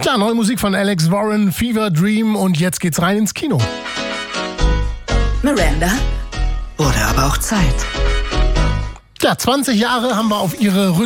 Klar, neue Musik von Alex Warren, Fever Dream, und jetzt geht's rein ins Kino. Miranda? Wurde aber auch Zeit. Ja, 20 Jahre haben wir auf ihre